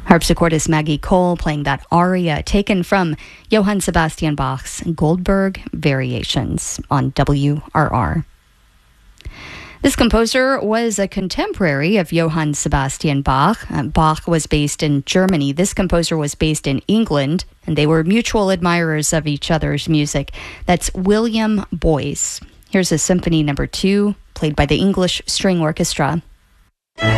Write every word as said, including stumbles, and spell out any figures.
Harpsichordist Maggie Cole playing that aria taken from Johann Sebastian Bach's Goldberg Variations on W R R. This composer was a contemporary of Johann Sebastian Bach. Uh, Bach was based in Germany. This composer was based in England, and they were mutual admirers of each other's music. That's William Boyce. Here's a symphony number two, played by the English String Orchestra.